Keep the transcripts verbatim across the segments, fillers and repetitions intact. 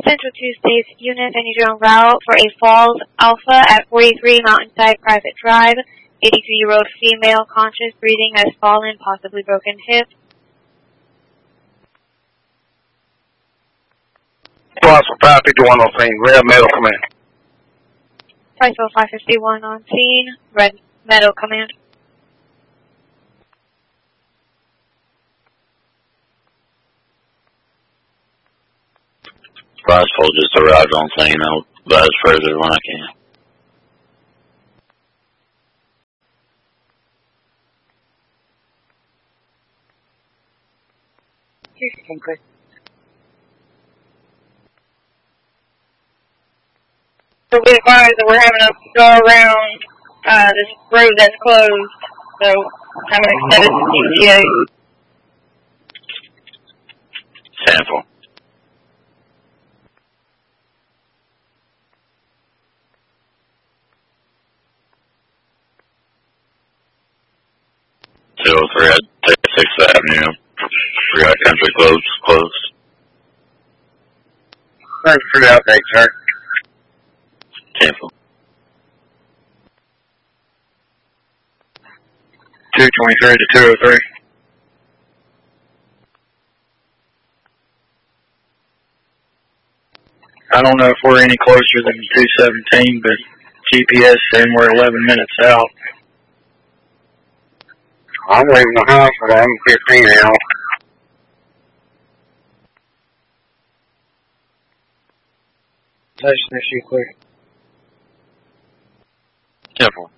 Central Tuesdays unit, I need you on route for a Falls Alpha at forty-three Mountainside Private Drive. eighty-three-year-old female, conscious, breathing, has fallen, possibly broken hip. Plus five fifty-one on scene. Red Metal Command. Priceville five fifty-one on scene. Red Metal Command. Priceville just arrived on scene. I'll advise further when I can. Okay. So we advise that we're having to go around uh, this road that's closed, so I'm going to set it to T T A. Sample. two oh three at sixth Avenue. We got country closed, closed. Thanks for the update, sir. Sample. two twenty-three to two oh three. I don't know if we're any closer than two seventeen, but G P S saying we're eleven minutes out. I'm leaving the house at eleven fifteen now. Station issue clear. Careful.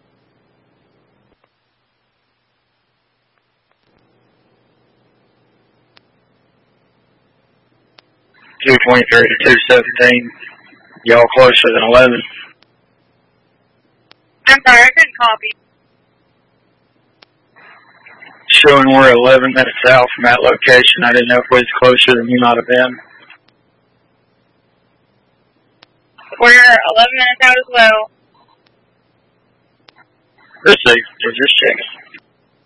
two twenty-three to two seventeen. Y'all closer than eleven. I'm sorry, I couldn't copy. Showing we're eleven minutes out from that location. I didn't know if we was closer than you might have been. We're eleven minutes out as well. Let's see. We're just checking.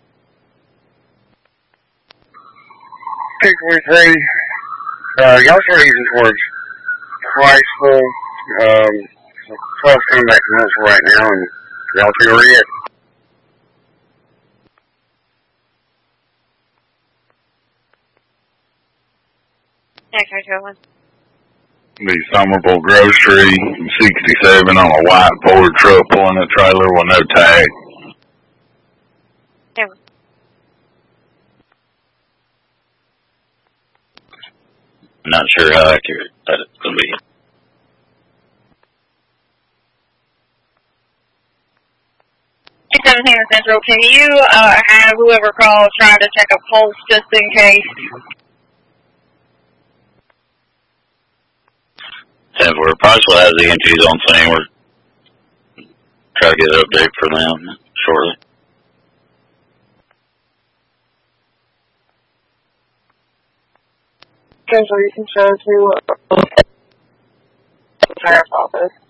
two twenty-three. Uh, y'all are easing towards Priceville. Um, twelve's coming back to us right now, and y'all feel red. Next, I one. Be Somerville Grocery, sixty-seven on a white Ford truck pulling a trailer with no tag. Yeah. Not sure how accurate that it's going to be. two seventeen Central, can you uh, have whoever calls try to check a pulse just in case? And we're Priceville has E M Ts on scene. We're trying to get an update for them shortly. Central, you can show to uh, the sheriff's office.